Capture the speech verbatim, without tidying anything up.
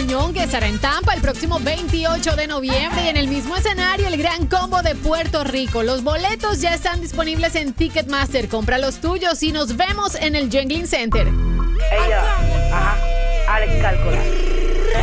Gruñón, que estará en Tampa el próximo veintiocho de noviembre. Y en el mismo escenario, el Gran Combo de Puerto Rico. Los boletos ya están disponibles en Ticketmaster. Compra los tuyos y nos vemos en el Jungling Center. Ella, ajá, Alex Cálculo.